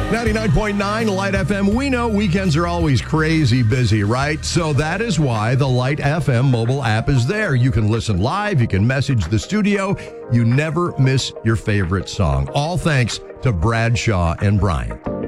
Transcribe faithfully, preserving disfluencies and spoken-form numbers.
ninety-nine point nine Light F M. We know weekends are always crazy busy, right? So that is why the Light F M mobile app is there. You can listen live. You can message the studio. You never miss your favorite song. All thanks to Bradshaw and Bryant.